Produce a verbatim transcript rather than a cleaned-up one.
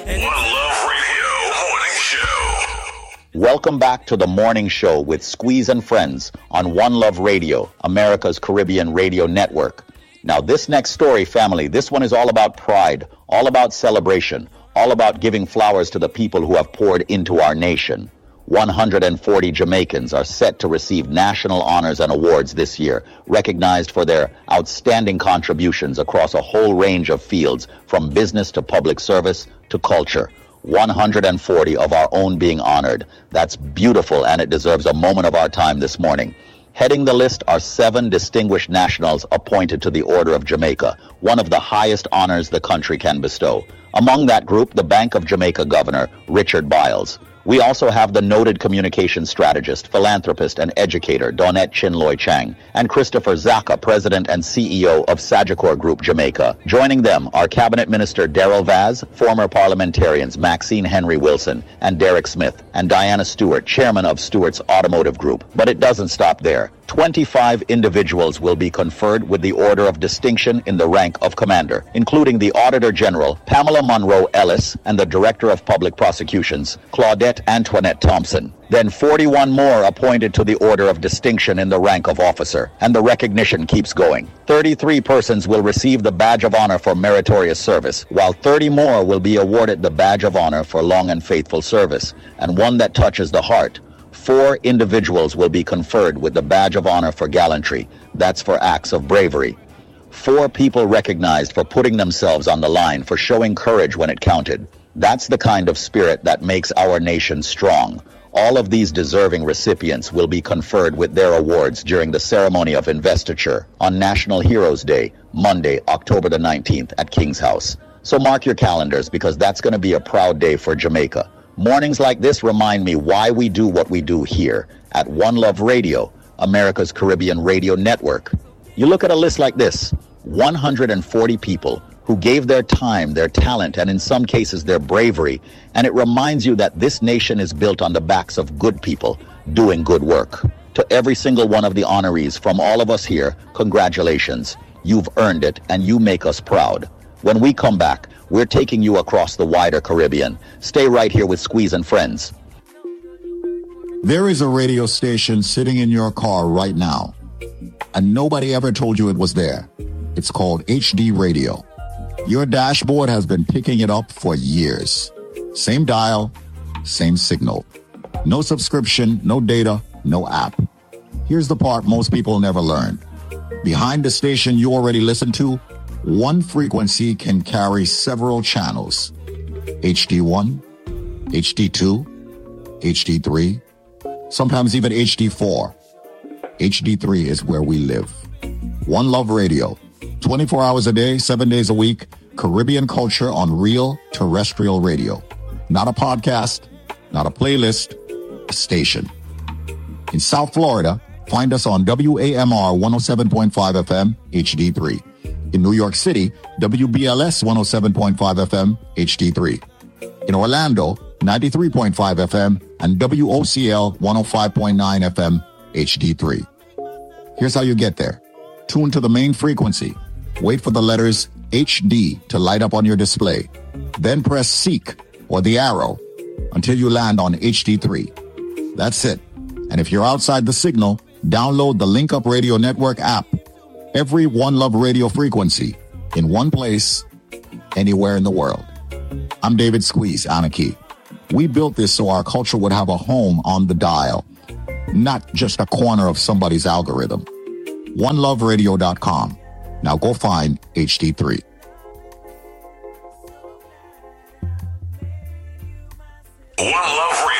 One Love Radio Morning Show. Welcome back to the Morning Show with Squeeze and Friends on One Love Radio, America's Caribbean radio network. Now, this next story, family, this one is all about pride, all about celebration, all about giving flowers to the people who have poured into our nation. one hundred forty Jamaicans are set to receive national honors and awards this year, recognized for their outstanding contributions across a whole range of fields, from business to public service to culture. one hundred forty of our own being honored. That's beautiful, and it deserves a moment of our time this morning. Heading the list are seven distinguished nationals appointed to the Order of Jamaica, one of the highest honors the country can bestow. Among that group, the Bank of Jamaica Governor, Richard Biles. We also have the noted communication strategist, philanthropist, and educator, Donette Chinloy Chang, and Christopher Zaka, President and C E O of Sagicor Group Jamaica. Joining them are Cabinet Minister Daryl Vaz, former parliamentarians Maxine Henry Wilson and Derek Smith, and Diana Stewart, Chairman of Stewart's Automotive Group. But it doesn't stop there. twenty-five individuals will be conferred with the Order of Distinction in the rank of Commander, including the Auditor General, Pamela Monroe Ellis, and the Director of Public Prosecutions, Claudette Antoinette Thompson. Then forty-one more appointed to the Order of Distinction in the rank of Officer, and the recognition keeps going. thirty-three persons will receive the Badge of Honor for meritorious service, while thirty more will be awarded the Badge of Honor for long and faithful service, and one that touches the heart. Four individuals will be conferred with the Badge of Honor for gallantry. That's for acts of bravery. Four people recognized for putting themselves on the line, for showing courage when it counted. That's the kind of spirit that makes our nation strong. All of these deserving recipients will be conferred with their awards during the ceremony of investiture on National Heroes Day, Monday, October the nineteenth at King's House. So mark your calendars, because that's going to be a proud day for Jamaica. Mornings like this remind me why we do what we do here at One Love Radio, America's Caribbean radio network. You look at a list like this, one hundred forty people who gave their time, their talent, and in some cases their bravery, and it reminds you that this nation is built on the backs of good people doing good work. To every single one of the honorees from all of us here, congratulations. You've earned it, and you make us proud. When we come back, we're taking you across the wider Caribbean. Stay right here with Squeeze and Friends. There is a radio station sitting in your car right now, and nobody ever told you it was there. It's called H D Radio. Your dashboard has been picking it up for years. Same dial, same signal. No subscription, no data, no app. Here's the part most people never learn. Behind the station you already listen to, one frequency can carry several channels. H D one, H D two, H D three, sometimes even H D four. H D three is where we live. One Love Radio, twenty-four hours a day, seven days a week, Caribbean culture on real terrestrial radio. Not a podcast, not a playlist, a station. In South Florida, find us on W A M R one oh seven point five F M, H D three. In New York City, W B L S one oh seven point five F M, H D three. In Orlando, ninety-three point five F M and W O C L one oh five point nine F M, H D three. Here's how you get there. Tune to the main frequency. Wait for the letters H D to light up on your display. Then press Seek or the arrow until you land on H D three. That's it. And if you're outside the signal, download the Link Up Radio Network app. Every One Love Radio frequency in one place, anywhere in the world. I'm David Squeeze, Anarchy. We built this so our culture would have a home on the dial, not just a corner of somebody's algorithm. one love radio dot com. Now go find H D three. One Love Radio.